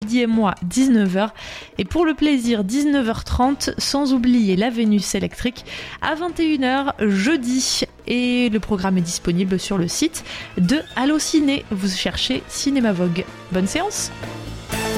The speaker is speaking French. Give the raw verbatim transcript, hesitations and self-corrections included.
Midi et moi, dix-neuf heures. Et pour le plaisir, dix-neuf heures trente, sans oublier la Vénus électrique à vingt et une heures jeudi. Et le programme est disponible sur le site de Allociné. Vous cherchez Cinéma Vogue. Bonne séance!